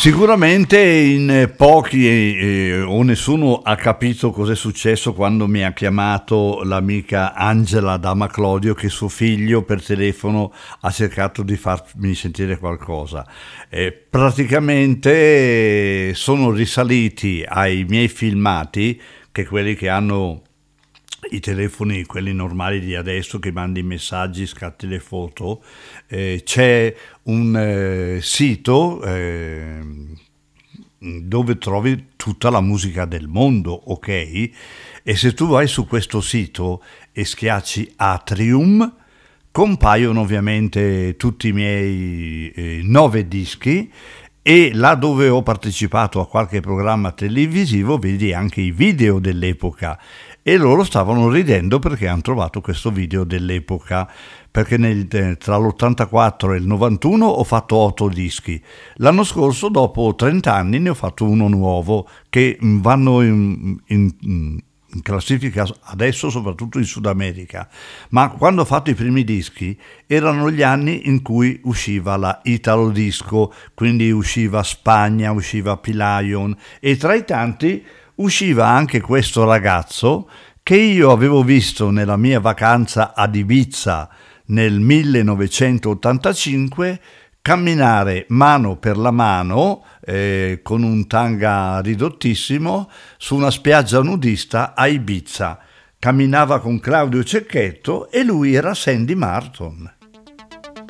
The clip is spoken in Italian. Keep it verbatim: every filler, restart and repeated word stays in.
Sicuramente in pochi eh, o nessuno ha capito cos'è successo quando mi ha chiamato l'amica Angela da Maclodio che suo figlio per telefono ha cercato di farmi sentire qualcosa. Eh, praticamente sono risaliti ai miei filmati, che quelli che hanno i telefoni, quelli normali di adesso, che mandi i messaggi, scatti le foto. Eh, c'è un eh, sito eh, dove trovi tutta la musica del mondo, ok? E se tu vai su questo sito e schiacci Atrium, compaiono ovviamente tutti i miei eh, nove dischi, e là dove ho partecipato a qualche programma televisivo vedi anche i video dell'epoca, e loro stavano ridendo perché hanno trovato questo video dell'epoca, perché nel, tra l'ottantaquattro e il novantuno ho fatto otto dischi. L'anno scorso, dopo trenta anni, ne ho fatto uno nuovo, che vanno in, in, in classifica adesso soprattutto in Sud America, ma quando ho fatto i primi dischi erano gli anni in cui usciva la Italo Disco, quindi usciva Spagna, usciva P-Lion, e tra i tanti usciva anche questo ragazzo che io avevo visto nella mia vacanza ad Ibiza nel millenovecentottantacinque camminare mano per la mano eh, con un tanga ridottissimo su una spiaggia nudista a Ibiza. Camminava con Claudio Cecchetto e lui era Sandy Martin.